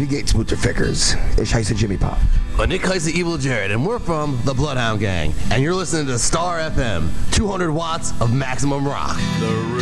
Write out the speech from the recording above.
geht's, Mutterfickers? Ich heiße Jimmy Pop. Nick heißt Evil Jared, and we're from the Bloodhound Gang, and you're listening to Star FM, 200 watts of maximum rock.